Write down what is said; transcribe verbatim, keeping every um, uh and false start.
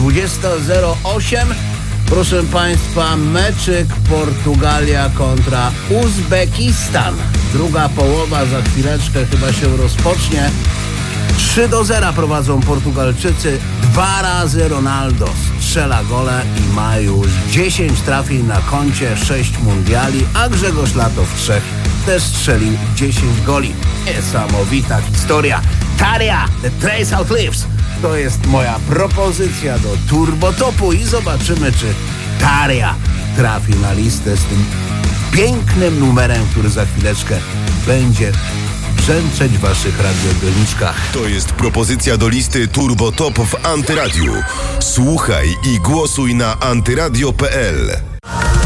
dwudziesta zero osiem. Proszę Państwa, meczyk Portugalia kontra Uzbekistan. Druga połowa za chwileczkę chyba się rozpocznie. trzy do zera prowadzą Portugalczycy. Dwa razy Ronaldo strzela gole i ma już dziesięć trafień na koncie, sześć mundiali, a Grzegorz Latow trzech też strzelił dziesięć goli. Niesamowita historia. Taria, The Trace Out Lives. To jest moja propozycja do Turbotopu i zobaczymy, czy Taria trafi na listę z tym pięknym numerem, który za chwileczkę będzie brzęczeć w waszych radiogoniczkach. To jest propozycja do listy Turbo Top w Antyradiu. Słuchaj i głosuj na antyradio kropka p l.